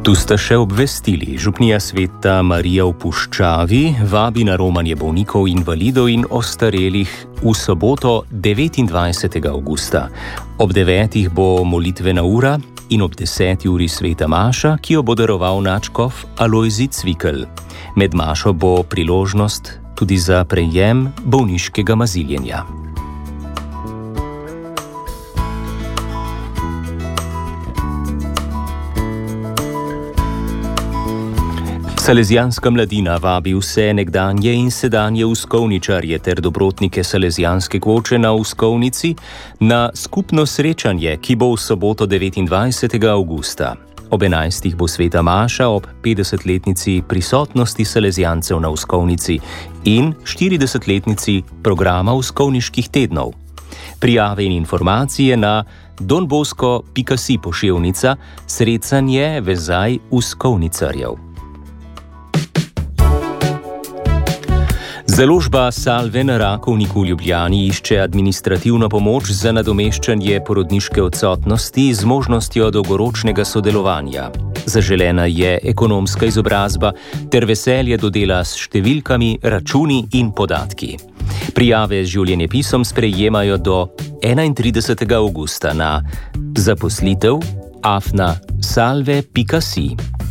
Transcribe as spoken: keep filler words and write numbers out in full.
Tu sta še obvestili. Župnija Sveta Marija v Puščavi vabi na romanje bolnikov, invalidov in ostarelih v soboto devetindvajsetega avgusta. Ob devetih bo molitvena ura in ob deseti uri sveta maša, ki jo bo daroval nadškof Alojzij Cvikl. Med mašo bo priložnost tudi za prejem bolniškega maziljenja. Salezijanska mladina vabi vse nekdanje in sedanje uskovničarje ter dobrotnike Salezijanske kvoče na uskovnici na skupno srečanje, ki bo v soboto devetindvajsetega avgusta. Ob enajstih bo sveta maša ob petdesetletnici prisotnosti Salezijancev na uskovnici in štiridesetletnici programa uskovniških tednov. Prijave in informacije na donbosko pika si poševnica srečanje vezaj uskovnicarjev. Založba Salve na Rakovniku v Ljubljani išče administrativno pomoč za nadomeščanje porodniške odsotnosti z možnostjo dolgoročnega sodelovanja. Zaželena je ekonomska izobrazba ter veselje do dela s številkami, računi in podatki. Prijave z življenjepisom sprejemajo do enaintridesetega avgusta na zaposlitev afna salve pika si.